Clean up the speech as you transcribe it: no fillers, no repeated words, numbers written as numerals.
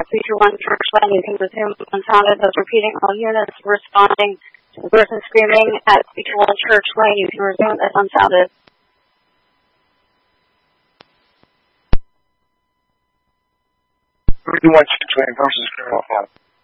Feature 1 Church Lane. You can resume unsounded. Those repeating all units responding to the person screaming at Feature 1 Church Lane. You can resume as unsounded. Feature 1 Church Lane versus Colonel Hall.